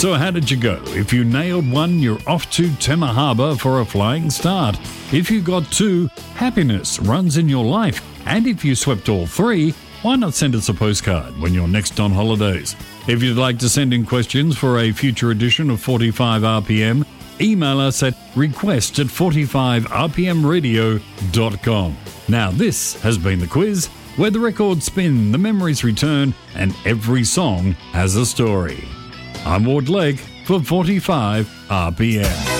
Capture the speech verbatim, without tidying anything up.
So how did you go? If you nailed one, you're off to Tema Harbour for a flying start. If you got two, happiness runs in your life. And if you swept all three, why not send us a postcard when you're next on holidays? If you'd like to send in questions for a future edition of forty-five R P M, email us at request at forty-five r p m radio dot com. Now this has been The Quiz, where the records spin, the memories return, and every song has a story. I'm Ward Legg for forty-five R P M.